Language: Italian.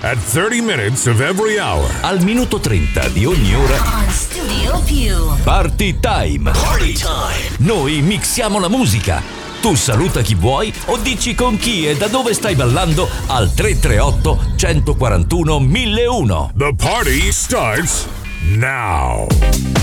at 30 minutes of every hour. Al minuto 30 di ogni ora. On Studio Più. Party Time. Party time. Noi mixiamo la musica. Tu saluta chi vuoi o dici con chi e da dove stai ballando al 338 141 1001. The party starts now.